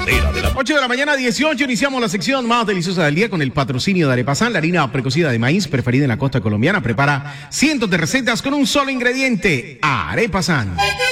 mañanera de la 8 de la mañana, 18, iniciamos la sección más deliciosa del día con el patrocinio de Arepasan, la harina precocida de maíz preferida en la costa colombiana. Prepara cientos de recetas con un solo ingrediente, Arepasan.